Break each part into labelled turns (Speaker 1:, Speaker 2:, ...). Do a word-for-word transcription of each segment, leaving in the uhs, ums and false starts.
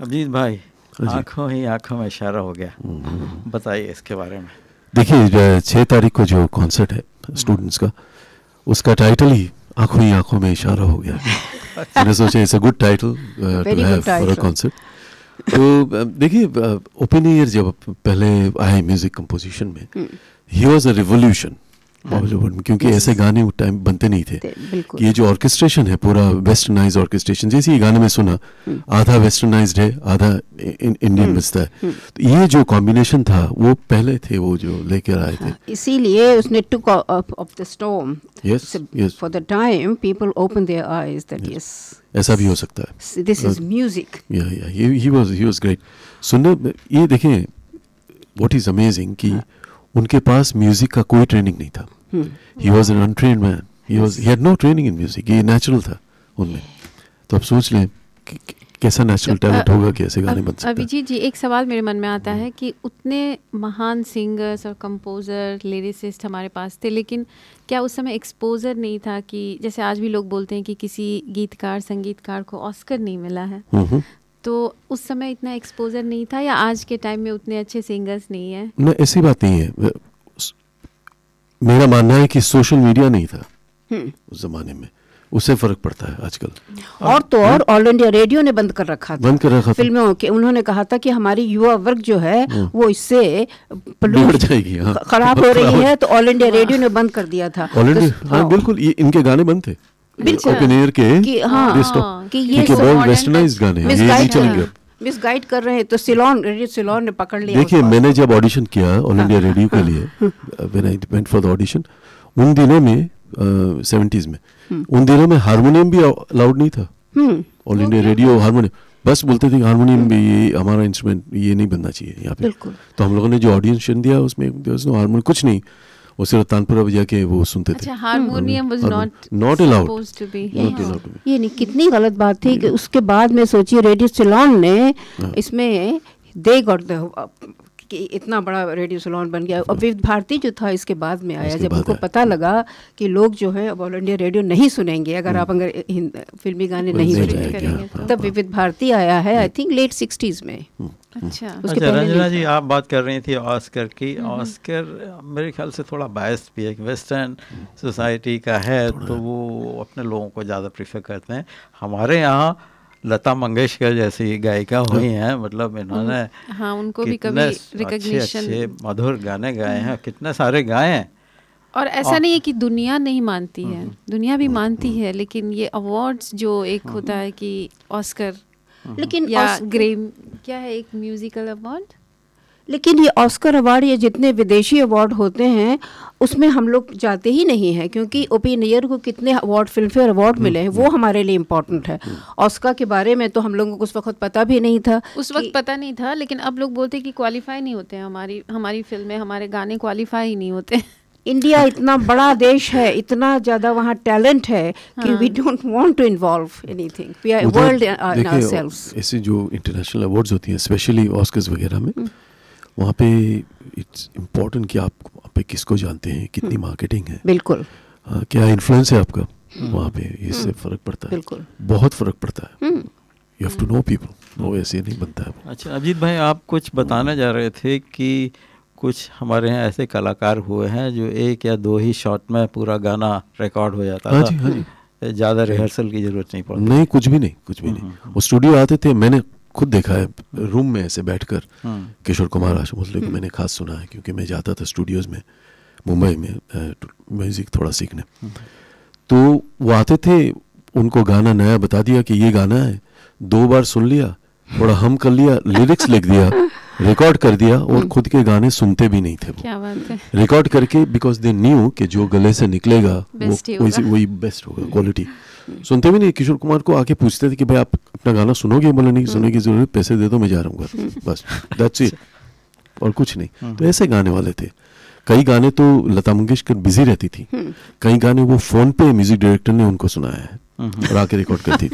Speaker 1: अजीत भाई, आंखों ही आंखों में इशारा हो गया, बताइए इसके बारे में।
Speaker 2: देखिए, छः तारीख को जो कॉन्सर्ट है स्टूडेंट्स का, उसका टाइटल ही आंखों ही आंखों में इशारा हो गया। मैंने सोचा it's a good title to have for a concert. तो देखिए, ओपन ईयर जब पहले आए म्यूजिक कंपोजिशन में, ही वाज अ रिवोल्यूशन, क्योंकि ऐसे गाने उस टाइम बनते नहीं थे। ये जो ऑर्केस्ट्रेशन है पूरा वेस्टर्नाइज ऑर्केस्ट्रेशन, जैसे ये गाने में सुना, आधा वेस्टर्नाइज्ड है, आधा इंडियन बजता है। तो ये जो कॉम्बिनेशन था वो पहले थे, वो जो लेकर आए थे।
Speaker 3: इसीलिए उसने took off the storm.
Speaker 2: Yes, yes.
Speaker 3: For the time people open their eyes that yes,
Speaker 2: ऐसा भी हो सकता है।
Speaker 3: This is music.
Speaker 2: या या he was he was great. सुनने ये देखें, व्हाट इज अमेजिंग कि उनके पास म्यूजिक का कोई ट्रेनिंग नहीं था। He was an untrained man, he was he had no training in music, ये नेचुरल था उनमें। तो अब सोच लें कैसा नेचुरल टैलेंट होगा कि ऐसे गाने बन सकते हैं।
Speaker 4: अभिजीत जी, एक सवाल मेरे मन में आता है कि उतने महान सिंगर्स और कंपोजर, लिरिसिस्ट हमारे पास थे, लेकिन क्या उस समय एक्सपोजर नहीं था कि जैसे आज भी लोग बोलते हैं कि किसी गीतकार संगीतकार को ऑस्कर नहीं मिला है, तो उस समय इतना एक्सपोजर नहीं था, या आज के टाइम में उतने अच्छे सिंगर्स नहीं है?
Speaker 2: ना, ऐसी बात नहीं है। मेरा मानना है कि सोशल मीडिया नहीं था उस जमाने में, उससे फर्क पड़ता है आजकल।
Speaker 3: और तो और ऑल इंडिया रेडियो ने बंद कर रखा था,
Speaker 2: बंद कर रखा
Speaker 3: फिल्मों के। उन्होंने कहा था कि हमारी युवा वर्ग जो है वो इससे
Speaker 2: बिगड़ जाएगी, हाँ,
Speaker 3: खराब हो रही है, तो ऑल इंडिया रेडियो ने बंद कर दिया था।
Speaker 2: ऑल इंडिया, हाँ बिल्कुल, ये इनके गाने बंद थे ओपन एयर के,
Speaker 3: कि हाँ कि ये
Speaker 2: बहुत वेस्टर्नाइज्ड गाने हैं, ये नहीं चलेंगे।
Speaker 3: मिस गाइड कर रहे हैं, तो सिलोन, रेडियो सिलोन ने पकड़ लिया।
Speaker 2: देखिए, मैंने जब ऑडिशन किया ऑल इंडिया रेडियो के लिए, when I went for the audition, उन दिनों में सेवेंटीज में, उन दिनों में हारमोनियम भी अलाउड नहीं था। ऑल इंडिया रेडियो हारमोनियम बस बोलते थे, हारमोनियम भी ये हमारा इंस्ट्रूमेंट, ये नहीं बनना चाहिए यहाँ पे। तो हम लोगों ने जो ऑडिशन दिया उसमें हारमोनियम कुछ नहीं, वो सिर्फ तानपुरा बजा के वो सुनते थे।
Speaker 4: अच्छा, harmonium was not
Speaker 2: not allowed
Speaker 4: to be.
Speaker 3: ये नहीं, कितनी गलत बात थी कि उसके बाद में सोचिए रेडियो सिलोन ने इसमें दे गॉट द कि इतना बड़ा रेडियो सिलोन बन गया। और विविध भारती जो था इसके बाद में आया, जब उनको पता लगा कि लोग जो है ऑल इंडिया रेडियो नहीं सुनेंगे अगर आप अगर फिल्मी गाने नहीं सुनेंगे, तब विविध भारती आया है, आई थिंक लेट सिक्सटीज में।
Speaker 4: अच्छा,
Speaker 1: अच्छा रंजना जी, आप बात कर रही थी ऑस्कर की। ऑस्कर मेरे ख्याल से थोड़ा बायस्ड भी है, वेस्टर्न सोसाइटी का है, तो वो अपने लोगों को ज़्यादा प्रीफर करते हैं। हमारे यहाँ लता मंगेशकर जैसी गायिका हुई हैं, मतलब इन्होंने
Speaker 4: हाँ, उनको भी कभी रिकॉग्निशन,
Speaker 1: अच्छे मधुर गाने गाए हैं, कितने सारे गाए हैं।
Speaker 4: और ऐसा नहीं है कि दुनिया नहीं मानती है, दुनिया भी मानती है, लेकिन ये अवार्ड्स जो एक होता है कि ऑस्कर,
Speaker 3: लेकिन
Speaker 4: या ग्रैमी, क्या है एक म्यूजिकल अवार्ड,
Speaker 3: लेकिन ये ऑस्कर अवार्ड, ये जितने विदेशी अवार्ड होते हैं उसमें हम लोग जाते ही नहीं हैं, क्योंकि ओपन ईयर को कितने अवार्ड, फिल्म फेयर अवार्ड मिले हैं, वो हमारे लिए इम्पोर्टेंट है। ऑस्कर के बारे में तो हम लोगों को उस वक्त पता भी नहीं था,
Speaker 4: उस वक्त पता नहीं था, लेकिन अब लोग बोलते हैं कि क्वालिफाई नहीं होते हैं, हमारी हमारी फिल्में, हमारे गाने क्वालिफाई ही नहीं होते।
Speaker 3: इंडिया इतना बड़ा देश है, इतना ज़्यादा वहाँ टैलेंट है कि we don't want to involve anything, we are world in ourselves.
Speaker 2: ऐसे जो इंटरनेशनल अवार्ड्स होती हैं, स्पेशली ऑस्कर्स वगैरह में, वहाँ पे इट्स इम्पोर्टेंट कि आप वहाँ पे किसको जानते हैं, कितनी मार्केटिंग है,
Speaker 3: बिल्कुल,
Speaker 2: क्या इन्फ्लुएंस है आपका वहाँ पे, इससे फर्क पड़ता है,
Speaker 3: बिल्कुल
Speaker 2: बहुत फर्क पड़ता है। You have to know people, वो ऐसे नहीं बनता है।
Speaker 1: अच्छा अजीत भाई, आप कुछ बताने जा रहे थे कि कुछ हमारे यहाँ ऐसे कलाकार हुए हैं जो एक या दो ही शॉट में पूरा गाना रिकॉर्ड हो जाता
Speaker 2: हाँ
Speaker 1: था।
Speaker 2: जी, हाँ जी।
Speaker 1: ज़्यादा रिहर्सल की जरूरत नहीं पड़ती।
Speaker 2: नहीं, कुछ भी नहीं, कुछ भी नहीं। वो स्टूडियो आते थे, मैंने खुद देखा है रूम में ऐसे बैठकर। किशोर कुमार आशुमोसले को मैंने खास सुना है, क्योंकि मैं जाता था स्टूडियोज़ में मुंबई में म्यूज़िक थोड़ा सीखने। तो वो आते थे, उनको गाना नया बता दिया कि ये गाना है, दो बार सुन लिया, थोड़ा हम कर लिया, लिरिक्स लिख दिया, रिकॉर्ड कर दिया, और खुद के गाने सुनते भी नहीं थे वो।
Speaker 4: क्या बात है।
Speaker 2: रिकॉर्ड करके, बिकॉज दे न्यू कि जो गले से निकलेगा वो वही वही बेस्ट होगा, क्वालिटी। सुनते भी नहीं। किशोर कुमार को आके पूछते थे कि भाई आप अपना गाना सुनोगे? बोले नहीं, सुनने की जरूरत, पैसे दे दो, मैं जा रहा हूँ बस, दैट्स इट, और कुछ नहीं। तो ऐसे गाने वाले थे। कई गाने तो लता मंगेशकर बिजी रहती थी, कई गाने वो फोन पे म्यूजिक डायरेक्टर ने उनको सुनाया है और आके रिकॉर्ड करती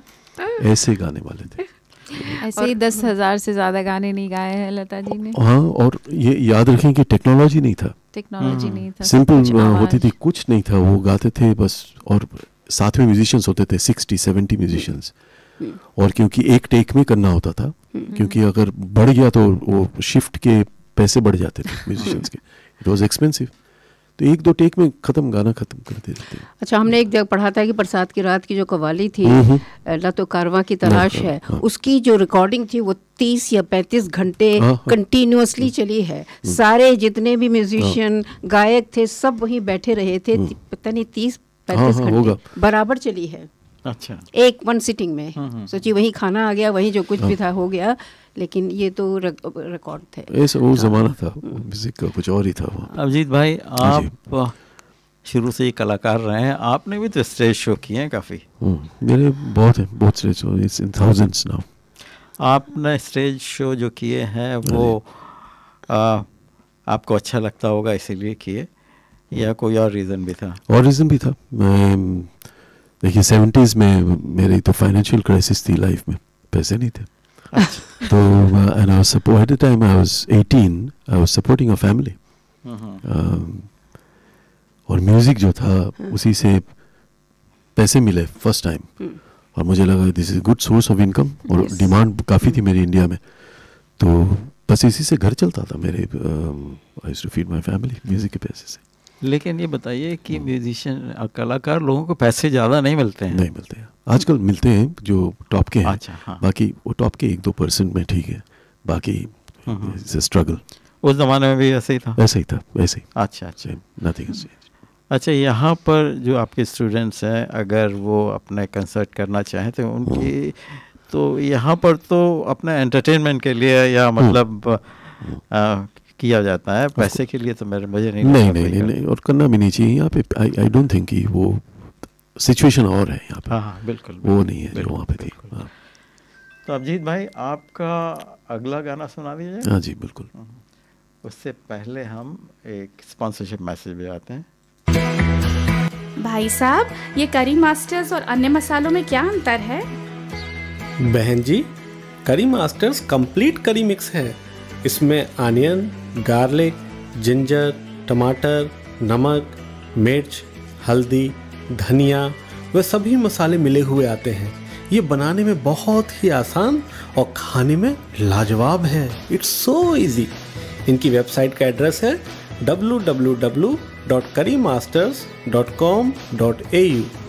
Speaker 2: थी। ऐसे गाने वाले थे।
Speaker 4: ऐसे ही दस हजार से ज्यादा गाने नहीं गाए हैं लता जी ने।
Speaker 2: हाँ, और ये याद रखें कि टेक्नोलॉजी नहीं था,
Speaker 4: टेक्नोलॉजी नहीं था,
Speaker 2: सिंपल होती थी, कुछ नहीं था, वो गाते थे बस। और साथ में म्यूजिशियंस होते थे, सिक्सटी सेवेंटी म्यूजिशियंस, और क्योंकि एक टेक में करना होता था, क्योंकि अगर बढ़ गया तो वो शिफ्ट के पैसे बढ़ जाते थे म्यूजिशियंस के, इट वाज एक्सपेंसिव, तो एक दो टेक में खत्म, गाना खत्म कर देते थे।
Speaker 3: अच्छा, हमने एक जगह पढ़ा था कि बरसात की रात की जो कव्वाली थी, ला तो कारवां की तलाश है, हाँ। उसकी जो रिकॉर्डिंग थी वो तीस या पैंतीस घंटे कंटिन्यूअसली चली है। सारे जितने भी म्यूजिशियन गायक थे सब वहीं बैठे रहे थे, पता नहीं तीस पैंतीस घंटे बराबर चली है।
Speaker 1: अच्छा,
Speaker 3: एक वन सिटिंग में सोचिए, वहीं खाना आ गया, वहीं जो कुछ भी था हो गया, लेकिन ये तो रिकॉर्ड थे।
Speaker 2: ऐसा वो ज़माना था, म्यूजिक का कुछ और ही था वो।
Speaker 1: अभिजीत भाई, आप शुरू से ही कलाकार रहे हैं, आपने भी तो स्टेज शो किए हैं काफ़ी।
Speaker 2: मेरे बहुत हैं, बहुत stage show, it's in thousands now.
Speaker 1: आपने स्टेज शो जो किए हैं वो आ, आपको अच्छा लगता होगा इसीलिए किए, या कोई और रीज़न भी था? और
Speaker 2: रीज़न भी था। मैं देखिए सेवेंटीज़ में मेरी तो फाइनेंशियल क्राइसिस थी लाइफ में, पैसे नहीं थे। तो and I was support at the time I was eighteen, I was supporting a family, और म्यूज़िक जो था उसी से पैसे मिले फर्स्ट टाइम, और मुझे लगा this is good source of income, और डिमांड काफ़ी थी मेरी इंडिया में, तो बस इसी से घर चलता था मेरे। I used to feed my family music के पैसे से।
Speaker 1: लेकिन ये बताइए कि म्यूजिशियन कलाकार लोगों को पैसे ज़्यादा नहीं मिलते हैं?
Speaker 2: नहीं मिलते हैं, आजकल मिलते हैं जो टॉप के हैं।
Speaker 1: अच्छा, हाँ। बाकी
Speaker 2: वो टॉप के एक दो परसेंट में ठीक है, बाकी इट्स अ स्ट्रगल।
Speaker 1: उस ज़माने में भी ऐसे ही था?
Speaker 2: ऐसे ही था, ऐसे ही।
Speaker 1: अच्छा अच्छा,
Speaker 2: नथिंग हैज चेंज्ड।
Speaker 1: अच्छा, यहाँ पर जो आपके स्टूडेंट्स हैं, अगर वो अपने कंसर्ट करना चाहें तो उनकी, तो यहाँ पर तो अपने एंटरटेनमेंट के लिए या मतलब आ, किया जाता है, पैसे के लिए तो मेरे मुझे नहीं
Speaker 2: नहीं नहीं नहीं, नहीं और करना भी नहीं चाहिए यहाँ पे। आई आई डोंट थिंक कि वो सिचुएशन और है यहाँ पे।
Speaker 1: हाँ हाँ, बिल्कुल,
Speaker 2: बिल्कुल वो नहीं है जो वहाँ पे थी। हाँ।
Speaker 1: तो अभिजीत भाई, आपका अगला गाना सुना दीजिए।
Speaker 2: हाँ जी बिल्कुल।
Speaker 1: उससे पहले हम एक स्पॉन्सरशिप मैसेज भी आते हैं।
Speaker 5: भाई साहब, ये करी मास्टर्स और अन्य मसालों में क्या अंतर है?
Speaker 6: बहन जी, करी मास्टर्स कंप्लीट करी मिक्स है। इसमें अनियन, गार्लिक, जिंजर, टमाटर, नमक, मिर्च, हल्दी, धनिया व सभी मसाले मिले हुए आते हैं। ये बनाने में बहुत ही आसान और खाने में लाजवाब है। It's so easy. इनकी वेबसाइट का एड्रेस है डब्ल्यू डब्ल्यू डब्ल्यू डॉट करी masters dot com dot A you.